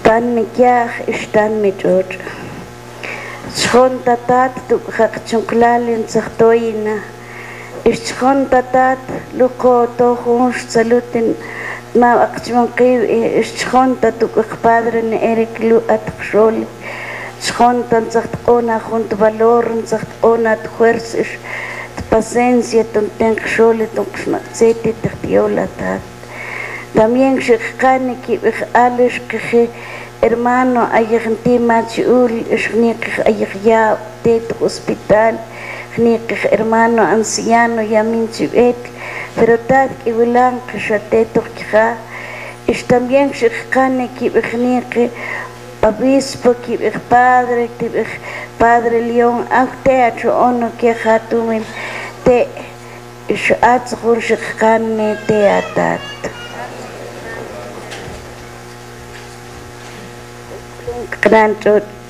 Tan mikyaj istan mich'uch. Chjon tatat tukjaq chunklalin tsaqtoyina. Chjon tatat luko tojunx salutin ma aqchmanqiw chjon tatukaq padre ni Eric Lu atqxoli. Chjon tan tsaqtqona junt valor tsaqtqona fuerza paciencia tuntenqxoli tunqxnaqtzeti taqtiola tat. También xeqani kib'ij alish qiji hermano ayaqntima chiul xniqij ayaqya teto hospital xniqij hermano anciano yamin chib'ek pero tat k'iwilan qixateto qija también xeqani kib'ijniqi obispo kib'ij padre kib'ij padre León te acho'ono ke jatumin te x'atzqur xeqani te atat. Gran